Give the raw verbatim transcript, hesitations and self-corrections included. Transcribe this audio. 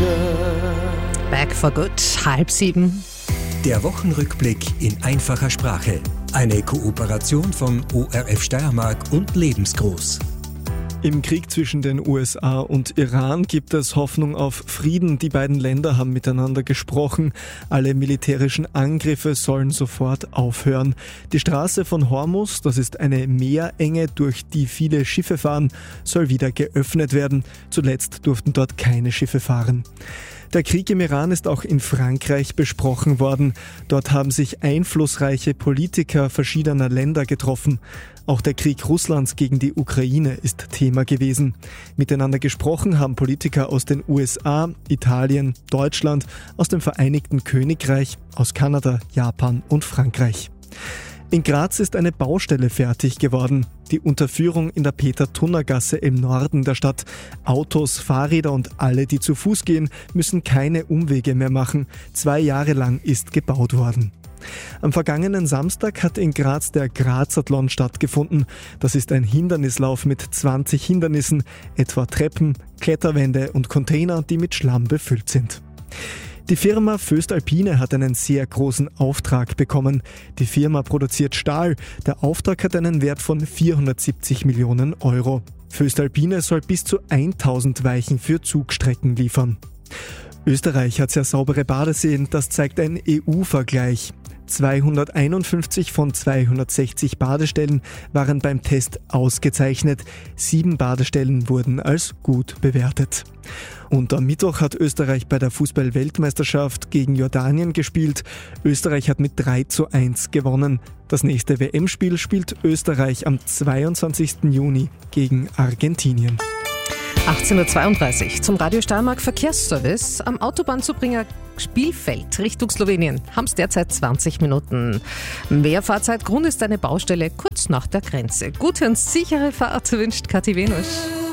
Back for good, halb sieben. Der Wochenrückblick in einfacher Sprache. Eine Kooperation von O R F Steiermark und Lebensgroß. Im Krieg zwischen den U S A und Iran gibt es Hoffnung auf Frieden. Die beiden Länder haben miteinander gesprochen. Alle militärischen Angriffe sollen sofort aufhören. Die Straße von Hormuz, das ist eine Meerenge, durch die viele Schiffe fahren, soll wieder geöffnet werden. Zuletzt durften dort keine Schiffe fahren. Der Krieg im Iran ist auch in Frankreich besprochen worden. Dort haben sich einflussreiche Politiker verschiedener Länder getroffen. Auch der Krieg Russlands gegen die Ukraine ist Thema gewesen. Miteinander gesprochen haben Politiker aus den U S A, Italien, Deutschland, aus dem Vereinigten Königreich, aus Kanada, Japan und Frankreich. In Graz ist eine Baustelle fertig geworden. Die Unterführung in der Peter-Thunner-Gasse im Norden der Stadt. Autos, Fahrräder und alle, die zu Fuß gehen, müssen keine Umwege mehr machen. Zwei Jahre lang ist gebaut worden. Am vergangenen Samstag hat in Graz der Grazathlon stattgefunden. Das ist ein Hindernislauf mit zwanzig Hindernissen, etwa Treppen, Kletterwände und Container, die mit Schlamm befüllt sind. Die Firma Voestalpine hat einen sehr großen Auftrag bekommen. Die Firma produziert Stahl. Der Auftrag hat einen Wert von vierhundertsiebzig Millionen Euro. Voestalpine soll bis zu tausend Weichen für Zugstrecken liefern. Österreich hat sehr saubere Badeseen, das zeigt ein E U-Vergleich. zweihunderteinundfünfzig von zweihundertsechzig Badestellen waren beim Test ausgezeichnet. Sieben Badestellen wurden als gut bewertet. Und am Mittwoch hat Österreich bei der Fußball-Weltmeisterschaft gegen Jordanien gespielt. Österreich hat mit drei zu eins gewonnen. Das nächste W M-Spiel spielt Österreich am zweiundzwanzigsten Juni gegen Argentinien. achtzehn Uhr zweiunddreißig zum Radio Steiermark Verkehrsservice. Am Autobahnzubringer Spielfeld Richtung Slowenien haben es derzeit zwanzig Minuten. Mehr Fahrzeit, Grund ist eine Baustelle kurz nach der Grenze. Gute und sichere Fahrt wünscht Kathi Venusch.